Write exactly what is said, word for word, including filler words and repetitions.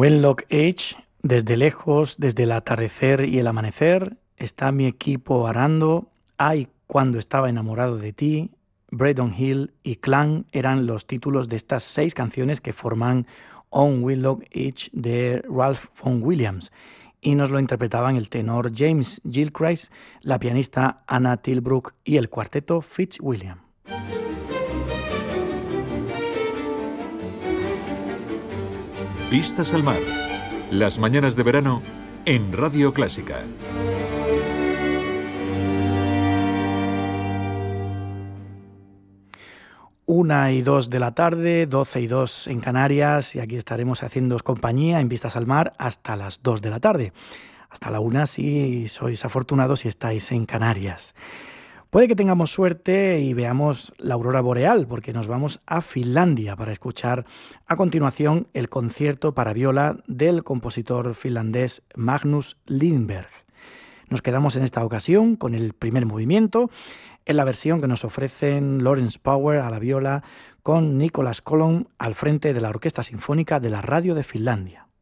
Wenlock Edge, desde lejos, desde el atardecer y el amanecer, está mi equipo arando, ay, cuando estaba enamorado de ti, Braydon Hill y Clan eran los títulos de estas seis canciones que forman On Wenlock Edge de Ralph Vaughan Williams, y nos lo interpretaban el tenor James Gilchrist, la pianista Anna Tilbrook y el cuarteto Fitzwilliam. Vistas al mar. Las mañanas de verano en Radio Clásica. Una y dos de la tarde, doce y dos en Canarias, y aquí estaremos haciéndoos compañía en Vistas al Mar hasta las dos de la tarde. Hasta la una si sois afortunados si estáis en Canarias. Puede que tengamos suerte y veamos la aurora boreal, porque nos vamos a Finlandia para escuchar a continuación el concierto para viola del compositor finlandés Magnus Lindberg. Nos quedamos en esta ocasión con el primer movimiento, en la versión que nos ofrecen Lawrence Power a la viola con Nicholas Colon al frente de la Orquesta Sinfónica de la Radio de Finlandia.